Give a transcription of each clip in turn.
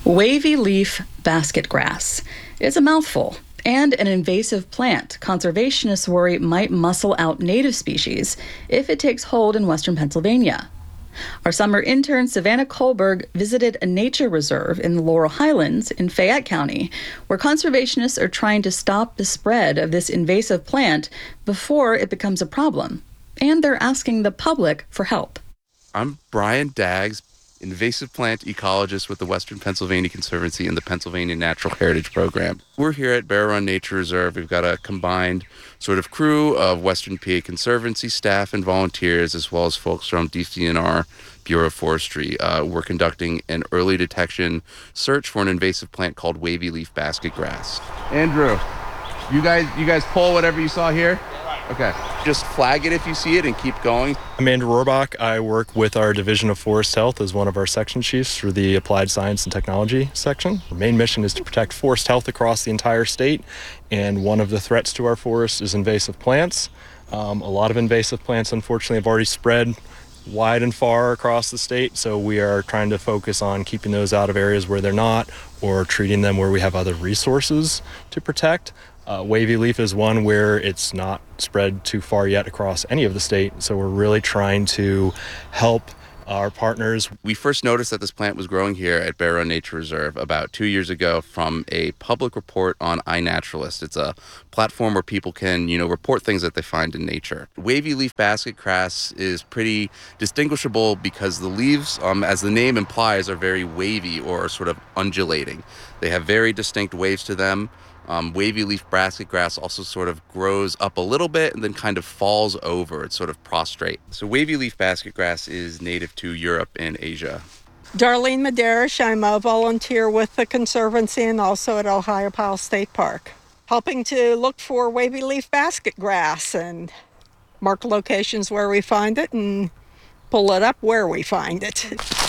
Wavy leaf basket grass is a mouthful and an invasive plant. Conservationists worry might muscle out native species if it takes hold in western Pennsylvania. Our summer intern, Savannah Kohlberg, visited a nature reserve in the Laurel Highlands in Fayette County, where conservationists are trying to stop the spread of this invasive plant before it becomes a problem. And they're asking the public for help. I'm Brian Daggs, invasive plant ecologist with the Western Pennsylvania Conservancy and the Pennsylvania Natural Heritage Program. We're here at Bear Run Nature Reserve. We've got a combined sort of crew of Western PA Conservancy staff and volunteers, as well as folks from DCNR Bureau of Forestry. We're conducting an early detection search for an invasive plant called wavy leaf basket grass. Andrew, you guys pull whatever you saw here? Okay. Just flag it if you see it and keep going. I'm Andrew Rohrbach. I work with our Division of Forest Health as one of our section chiefs for the Applied Science and Technology section. Our main mission is to protect forest health across the entire state, and one of the threats to our forests is invasive plants. A lot of invasive plants, unfortunately, have already spread wide and far across the state, so we are trying to focus on keeping those out of areas where they're not, or treating them where we have other resources to protect. Wavy leaf is one where it's not spread too far yet across any of the state, so we're really trying to help our partners. We first noticed that this plant was growing here at Bear Run Nature Reserve about 2 years ago from a public report on iNaturalist. It's a platform where people can, report things that they find in nature. Wavy leaf basket grass is pretty distinguishable because the leaves, as the name implies, are very wavy or sort of undulating. They have very distinct waves to them. Wavy leaf basket grass also sort of grows up a little bit and then kind of falls over. It's sort of prostrate. So wavy leaf basket grass is native to Europe and Asia. Darlene Maderish. I'm a volunteer with the Conservancy and also at Ohiopyle State Park, helping to look for wavy leaf basket grass and mark locations where we find it and pull it up where we find it.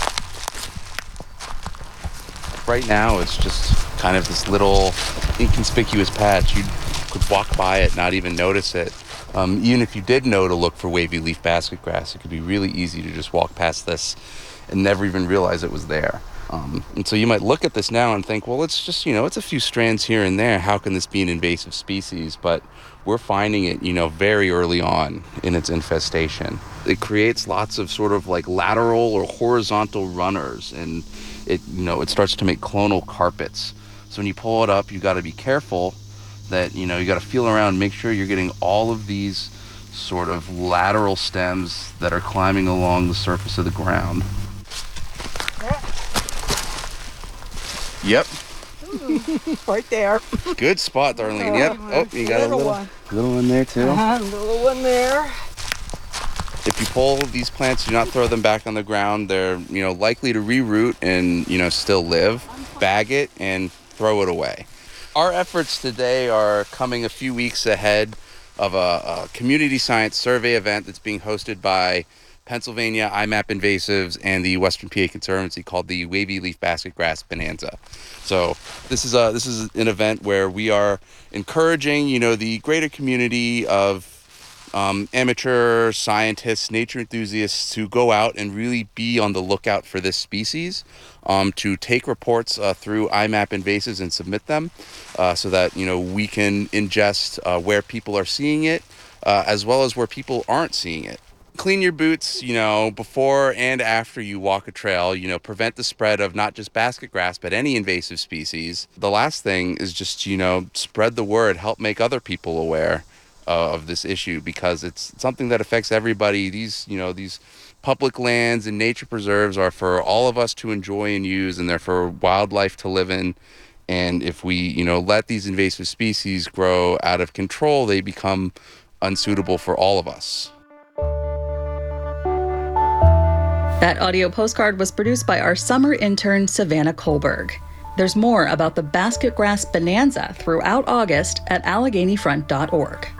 Right now, it's just kind of this little inconspicuous patch. You could walk by it, not even notice it. Even if you did know to look for wavy leaf basket grass, it could be really easy to just walk past this and never even realize it was there. And so you might look at this now and think, well, it's just, it's a few strands here and there. How can this be an invasive species? But we're finding it, very early on in its infestation. It creates lots of sort of like lateral or horizontal runners, and it starts to make clonal carpets. So when you pull it up, you got to be careful that, you got to feel around, make sure you're getting all of these sort of lateral stems that are climbing along the surface of the ground. Yep. Right there. Good spot, Darlene. Yep. Oh, you got a little one there too. Little one there. If you pull these plants, do not throw them back on the ground. They're, likely to reroot and, still live. Bag it and throw it away. Our efforts today are coming a few weeks ahead of a community science survey event that's being hosted by Pennsylvania IMAP Invasives and the Western PA Conservancy called the Wavy Leaf Basket Grass Bonanza. So this is an event where we are encouraging, the greater community of amateur scientists, nature enthusiasts to go out and really be on the lookout for this species, to take reports through IMAP Invasives and submit them so that, we can ingest where people are seeing it, as well as where people aren't seeing it. Clean your boots, before and after you walk a trail, prevent the spread of not just basket grass, but any invasive species. The last thing is just, spread the word, help make other people aware of this issue, because it's something that affects everybody. These public lands and nature preserves are for all of us to enjoy and use, and they're for wildlife to live in. And if we, let these invasive species grow out of control, they become unsuitable for all of us. That audio postcard was produced by our summer intern, Savannah Kohlberg. There's more about the basket grass bonanza throughout August at AlleghenyFront.org.